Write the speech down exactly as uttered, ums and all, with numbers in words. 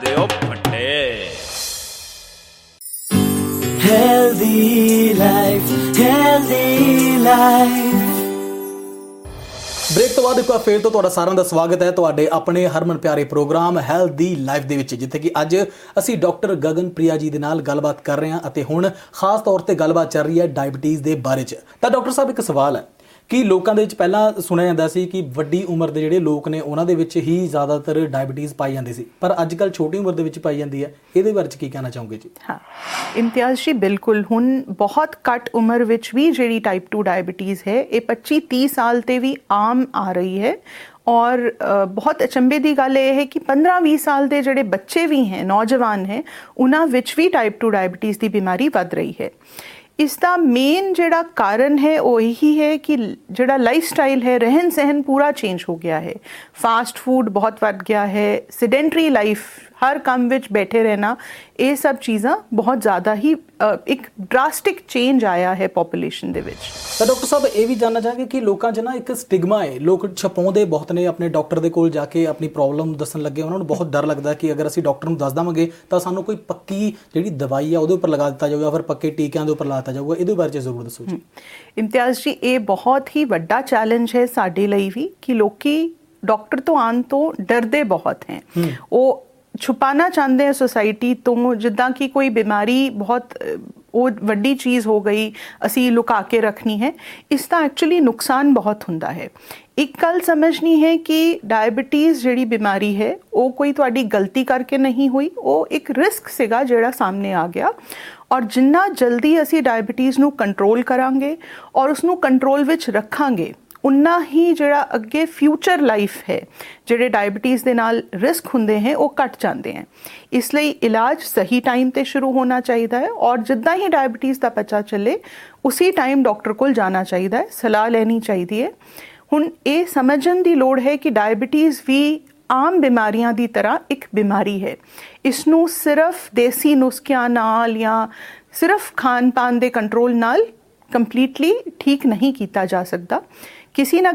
ਕਰਦੇ ਹੋ ਫੱਟੇ। Healthy life, healthy life। Break ਤੋਂ ਬਾਅਦ ਇੱਕ ਵਾਰ ਫੇਰ ਤੋਂ ਤੁਹਾਡਾ ਸਾਰਿਆਂ ਦਾ ਸਵਾਗਤ ਹੈ ਤੁਹਾਡੇ ਆਪਣੇ ਹਰਮਨ ਪਿਆਰੇ ਪ੍ਰੋਗਰਾਮ ਹੈਲਦੀ ਲਾਈਫ ਦੇ ਵਿੱਚ, ਜਿੱਥੇ ਕਿ ਅੱਜ ਅਸੀਂ ਡਾਕਟਰ ਗਗਨਪ੍ਰਿਆ ਜੀ ਦੇ ਨਾਲ ਗੱਲਬਾਤ ਕਰ ਰਹੇ ਹਾਂ ਅਤੇ ਹੁਣ ਖਾਸ ਤੌਰ ਤੇ ਗੱਲਬਾਤ ਚੱਲ ਰਹੀ ਹੈ ਡਾਇਬਟੀਜ਼ ਦੇ ਬਾਰੇ 'ਚ। ਤਾਂ ਡਾਕਟਰ ਸਾਹਿਬ, ਇੱਕ ਸਵਾਲ ਹੈ ਕਿ ਲੋਕਾਂ ਦੇ ਵਿੱਚ ਪਹਿਲਾਂ ਸੁਣਿਆ ਜਾਂਦਾ ਸੀ ਕਿ ਵੱਡੀ ਉਮਰ ਦੇ ਜਿਹੜੇ ਲੋਕ ਨੇ ਉਹਨਾਂ ਦੇ ਵਿੱਚ ਹੀ ਜ਼ਿਆਦਾਤਰ ਡਾਇਬਟੀਜ਼ ਪਾਈ ਜਾਂਦੀ ਸੀ, ਪਰ ਅੱਜ ਕੱਲ੍ਹ ਛੋਟੀ ਉਮਰ ਦੇ ਵਿੱਚ ਪਾਈ ਜਾਂਦੀ ਹੈ। ਇਹਦੇ ਬਾਰੇ 'ਚ ਕੀ ਕਹਿਣਾ ਚਾਹੋਗੇ ਜੀ? ਹਾਂ ਇਮਤਿਆਜ਼ ਜੀ, ਬਿਲਕੁਲ ਹੁਣ ਬਹੁਤ ਘੱਟ ਉਮਰ ਵਿੱਚ ਵੀ ਜਿਹੜੀ ਟਾਈਪ ਟੂ ਡਾਇਬਟੀਜ਼ ਹੈ ਇਹ ਪੱਚੀ ਤੀਹ ਸਾਲ 'ਤੇ ਵੀ ਆਮ ਆ ਰਹੀ ਹੈ। ਔਰ ਬਹੁਤ ਅਚੰਭੇ ਦੀ ਗੱਲ ਇਹ ਹੈ ਕਿ ਪੰਦਰਾਂ ਵੀਹ ਸਾਲ ਦੇ ਜਿਹੜੇ ਬੱਚੇ ਵੀ ਹੈ, ਨੌਜਵਾਨ ਹੈ, ਉਹਨਾਂ ਵਿੱਚ ਵੀ ਟਾਈਪ ਟੂ ਡਾਇਬਟੀਜ਼ ਦੀ ਬਿਮਾਰੀ ਵੱਧ ਰਹੀ ਹੈ। ਇਸ ਦਾ ਮੇਨ ਜਿਹੜਾ ਕਾਰਨ ਹੈ ਉਹ ਇਹੀ ਹੈ ਕਿ ਜਿਹੜਾ ਲਾਈਫ ਸਟਾਈਲ ਹੈ, ਰਹਿਣ ਸਹਿਣ ਪੂਰਾ ਚੇਂਜ ਹੋ ਗਿਆ ਹੈ। ਫਾਸਟ ਫੂਡ ਬਹੁਤ ਵੱਧ ਗਿਆ ਹੈ, ਸਿਡੈਂਟਰੀ ਲਾਈਫ, ਹਰ ਕੰਮ ਵਿੱਚ ਬੈਠੇ ਰਹਿਣਾ, ਇਹ ਸਭ ਚੀਜ਼ਾਂ ਬਹੁਤ ਜ਼ਿਆਦਾ ਹੀ ਇੱਕ ਡਰਾਸਟਿਕ ਚੇਂਜ ਆਇਆ ਹੈ ਪੋਪੂਲੇਸ਼ਨ ਦੇ ਵਿੱਚ। ਤਾਂ ਡਾਕਟਰ ਸਾਹਿਬ, ਇਹ ਵੀ ਜਾਣਨਾ ਚਾਹਾਂਗੇ ਕਿ ਲੋਕਾਂ 'ਚ ਨਾ ਇੱਕ ਸਟਿਗਮਾ ਹੈ, ਲੋਕ ਛਪਾਉਂਦੇ ਬਹੁਤ ਨੇ ਆਪਣੇ ਡਾਕਟਰ ਦੇ ਕੋਲ ਜਾ ਕੇ ਆਪਣੀ ਪ੍ਰੋਬਲਮ ਦੱਸਣ ਲੱਗੇ। ਉਹਨਾਂ ਨੂੰ ਬਹੁਤ ਡਰ ਲੱਗਦਾ ਕਿ ਅਗਰ ਅਸੀਂ ਡਾਕਟਰ ਨੂੰ ਦੱਸ ਦੇਵਾਂਗੇ ਤਾਂ ਸਾਨੂੰ ਕੋਈ ਪੱਕੀ ਜਿਹੜੀ ਦਵਾਈ ਆ ਉਹਦੇ ਉੱਪਰ ਲਗਾ ਦਿੱਤਾ ਜਾਊਗਾ, ਫਿਰ ਪੱਕੇ ਟੀਕਿਆਂ ਦੇ ਉੱਪਰ ਲਾ ਦਿੱਤਾ ਜਾਊਗਾ। ਇਹਦੇ ਬਾਰੇ 'ਚ ਜ਼ਰੂਰ ਦੱਸੋ ਜੀ। ਇਮਤਿਆਜ਼ ਜੀ, ਇਹ ਬਹੁਤ ਹੀ ਵੱਡਾ ਚੈਲੰਜ ਹੈ ਸਾਡੇ ਲਈ ਵੀ ਕਿ ਲੋਕੀ ਡਾਕਟਰ ਤੋਂ ਆਉਣ ਤੋਂ ਡਰਦੇ ਬਹੁਤ ਹੈ। ਉਹ ਛੁਪਾਣਾ ਚਾਹੁੰਦੇ ਆ ਸੋਸਾਇਟੀ ਤੋਂ, ਜਿੱਦਾਂ ਕਿ ਕੋਈ ਬਿਮਾਰੀ ਬਹੁਤ ਉਹ ਵੱਡੀ ਚੀਜ਼ ਹੋ ਗਈ, ਅਸੀਂ ਲੁਕਾ ਕੇ ਰੱਖਣੀ ਹੈ। ਇਸ ਦਾ ਐਕਚੁਅਲੀ ਨੁਕਸਾਨ ਬਹੁਤ ਹੁੰਦਾ ਹੈ। ਇੱਕ ਗੱਲ ਸਮਝਣੀ ਹੈ ਕਿ ਡਾਇਬਟੀਜ਼ ਜਿਹੜੀ ਬਿਮਾਰੀ ਹੈ ਉਹ ਕੋਈ ਤੁਹਾਡੀ ਗਲਤੀ ਕਰਕੇ ਨਹੀਂ ਹੋਈ, ਉਹ ਇੱਕ ਰਿਸਕ ਸੀਗਾ ਜਿਹੜਾ ਸਾਹਮਣੇ ਆ ਗਿਆ। ਔਰ ਜਿੰਨਾ ਜਲਦੀ ਅਸੀਂ ਡਾਇਬਟੀਜ਼ ਨੂੰ ਕੰਟਰੋਲ ਕਰਾਂਗੇ ਔਰ ਉਸਨੂੰ ਕੰਟਰੋਲ ਵਿੱਚ ਰੱਖਾਂਗੇ, ਉਨਾ ਹੀ ਜਿਹੜਾ ਅੱਗੇ ਫਿਊਚਰ ਲਾਈਫ ਹੈ, ਜਿਹੜੇ ਡਾਇਬਟੀਜ਼ ਦੇ ਨਾਲ ਰਿਸਕ ਹੁੰਦੇ हैं ਉਹ ਘਟ ਜਾਂਦੇ हैं। ਇਸ ਲਈ ਇਲਾਜ ਸਹੀ ਟਾਈਮ ਤੇ ਸ਼ੁਰੂ ਹੋਣਾ ਚਾਹੀਦਾ ਹੈ ਔਰ ਜਿੱਦਾਂ ਹੀ ਡਾਇਬਟੀਜ਼ ਦਾ ਪਤਾ ਚੱਲੇ ਉਸੇ ਟਾਈਮ ਡਾਕਟਰ ਕੋਲ ਜਾਣਾ ਚਾਹੀਦਾ ਹੈ, ਸਲਾਹ ਲੈਣੀ ਚਾਹੀਦੀ ਹੈ। ਹੁਣ ਇਹ ਸਮਝਣ ਦੀ ਲੋੜ ਹੈ ਕਿ ਡਾਇਬਟੀਜ਼ ਵੀ ਆਮ ਬਿਮਾਰੀਆਂ ਦੀ ਤਰ੍ਹਾਂ ਇੱਕ ਬਿਮਾਰੀ ਹੈ। ਇਸ ਨੂੰ ਸਿਰਫ ਦੇਸੀ ਨੁਸਖਿਆਂ ਨਾਲ ਜਾਂ ਸਿਰਫ ਖਾਣ ਪਾਨ ਦੇ ਕੰਟਰੋਲ ਨਾਲ ਕੰਪਲੀਟਲੀ ਠੀਕ ਨਹੀਂ ਕੀਤਾ ਜਾ ਸਕਦਾ। ਕਿਸੇ ਨਾ